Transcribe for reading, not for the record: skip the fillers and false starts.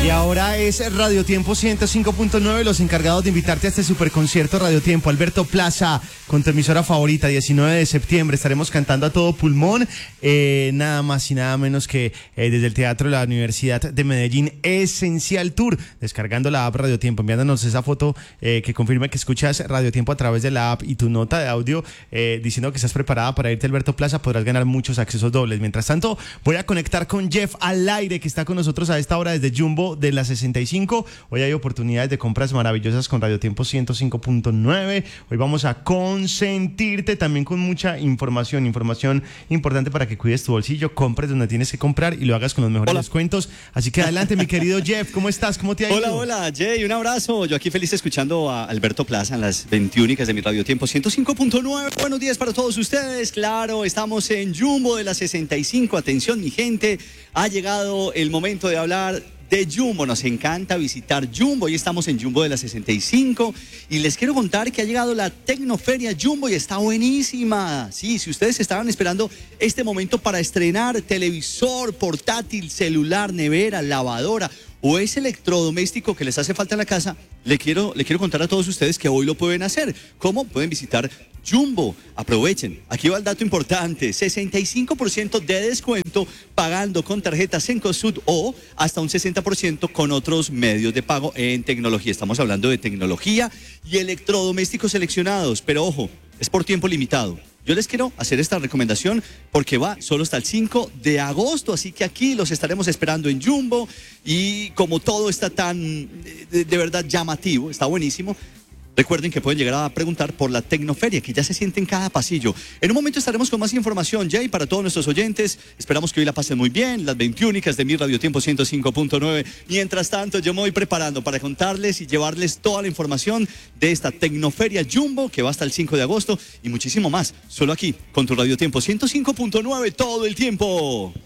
Y ahora es Radio Tiempo 105.9, los encargados de invitarte a este superconcierto Radio Tiempo. Alberto Plaza, con tu emisora favorita, 19 de septiembre. Estaremos cantando a todo pulmón, nada más y nada menos que desde el Teatro de la Universidad de Medellín, Esencial Tour. Descargando la app Radio Tiempo, enviándonos esa foto que confirma que escuchas Radio Tiempo a través de la app y tu nota de audio diciendo que estás preparada para irte a Alberto Plaza. Podrás ganar muchos accesos dobles. Mientras tanto, voy a conectar con Jeff al aire, que está con nosotros a esta hora desde Jumbo de la 65. Hoy hay oportunidades de compras maravillosas con Radio Tiempo 105.9. Hoy vamos a consentirte también con mucha información importante para que cuides tu bolsillo, compres donde tienes que comprar y lo hagas con los mejores descuentos. Así que adelante, mi querido Jeff, ¿cómo estás? ¿Cómo te ha ido? Hola, Jay, un abrazo. Yo aquí feliz escuchando a Alberto Plaza en las 21 de mi Radio Tiempo 105.9. Buenos días para todos ustedes. Claro, estamos en Jumbo de la 65. Atención, mi gente, ha llegado el momento de hablar de Jumbo. Nos encanta visitar Jumbo. Hoy estamos en Jumbo de la 65 y les quiero contar que ha llegado la Tecnoferia Jumbo y está buenísima. Sí, si ustedes estaban esperando este momento para estrenar televisor, portátil, celular, nevera, lavadora o ese electrodoméstico que les hace falta en la casa, le quiero contar a todos ustedes que hoy lo pueden hacer. ¿Cómo? Pueden visitar Jumbo. Aprovechen. Aquí va el dato importante. 65% de descuento pagando con tarjetas Cencosud o hasta un 60% con otros medios de pago en tecnología. Estamos hablando de tecnología y electrodomésticos seleccionados. Pero ojo, es por tiempo limitado. Yo les quiero hacer esta recomendación porque va solo hasta el 5 de agosto, así que aquí los estaremos esperando en Jumbo y como todo está tan, de verdad, llamativo, está buenísimo. Recuerden que pueden llegar a preguntar por la Tecnoferia, que ya se siente en cada pasillo. En un momento estaremos con más información, Jay, para todos nuestros oyentes. Esperamos que hoy la pasen muy bien, las 21 de mi Radio Tiempo 105.9. Mientras tanto, yo me voy preparando para contarles y llevarles toda la información de esta Tecnoferia Jumbo, que va hasta el 5 de agosto, y muchísimo más, solo aquí, con tu Radio Tiempo 105.9 todo el tiempo.